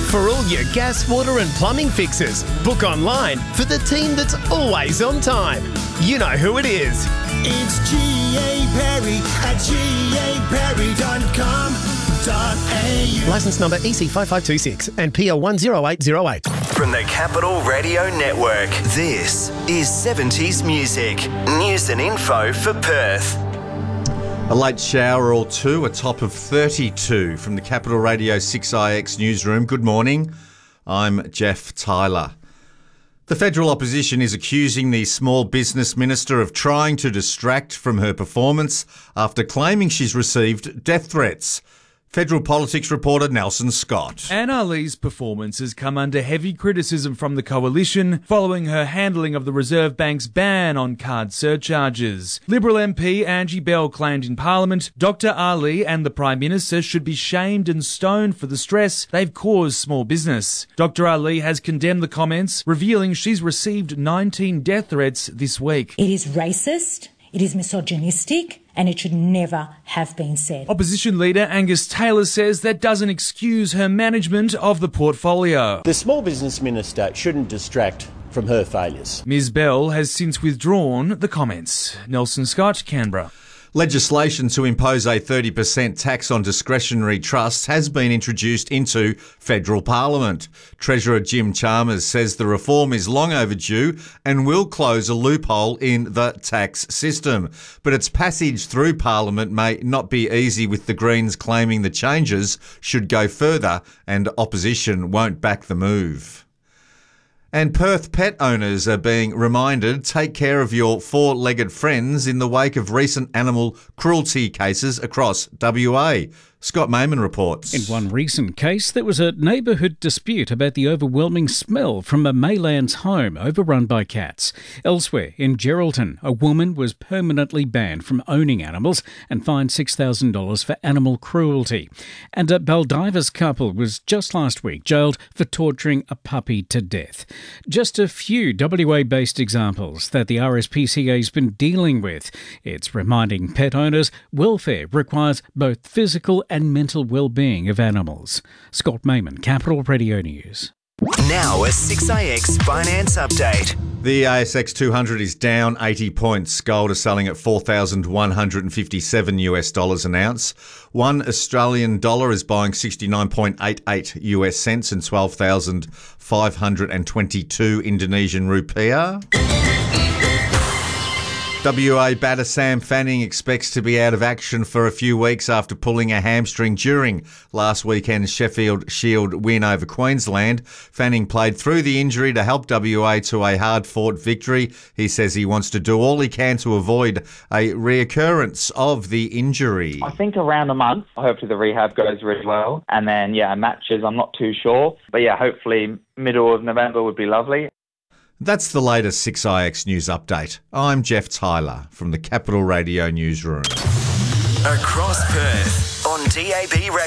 For all your gas, water and plumbing fixes, book online for the team that's always on time. You know who it is. It's G.A. Perry at gaperry.com.au. Licence number EC5526 and PL 10808. From the Capital Radio Network, this is 70s Music. News and info for Perth. A late shower or two, a top of 32 from the Capital Radio 6IX newsroom. Good morning. I'm Jeff Tyler. The federal opposition is accusing the small business minister of trying to distract from her performance after claiming she's received death threats. Federal politics reporter Nelson Scott. Anna Lee's performance has come under heavy criticism from the coalition following her handling of the Reserve Bank's ban on card surcharges. Liberal MP Angie Bell claimed in Parliament Dr Ali and the Prime Minister should be shamed and stoned for the stress they've caused small business. Dr Ali has condemned the comments, revealing she's received 19 death threats this week. It is racist, it is misogynistic, and it should never have been said. Opposition leader Angus Taylor says that doesn't excuse her management of the portfolio. The small business minister shouldn't distract from her failures. Ms Bell has since withdrawn the comments. Nelson Scott, Canberra. Legislation to impose a 30% tax on discretionary trusts has been introduced into federal parliament. Treasurer Jim Chalmers says the reform is long overdue and will close a loophole in the tax system. But its passage through parliament may not be easy, with the Greens claiming the changes should go further and opposition won't back the move. And Perth pet owners are being reminded, take care of your four-legged friends in the wake of recent animal cruelty cases across WA. Scott Mayman reports. In one recent case, there was a neighbourhood dispute about the overwhelming smell from a Maylands home overrun by cats. Elsewhere, in Geraldton, a woman was permanently banned from owning animals and fined $6,000 for animal cruelty. And a Baldivis couple was just last week jailed for torturing a puppy to death. Just a few WA-based examples that the RSPCA's been dealing with. It's reminding pet owners welfare requires both physical and mental well-being of animals. Scott Mayman, Capital Radio News. Now a 6IX finance update. The ASX 200 is down 80 points. Gold is selling at $4,157 an ounce. 1 Australian dollar is buying 69.88 US cents and 12,522 Indonesian rupiah. WA batter Sam Fanning expects to be out of action for a few weeks after pulling a hamstring during last weekend's Sheffield Shield win over Queensland. Fanning played through the injury to help WA to a hard-fought victory. He says he wants to do all he can to avoid a reoccurrence of the injury. I think around a month. Hopefully the rehab goes really well. And then, matches, I'm not too sure. But hopefully middle of November would be lovely. That's the latest 6IX News Update. I'm Jeff Tyler from the Capital Radio Newsroom. Across Perth on DAB Radio.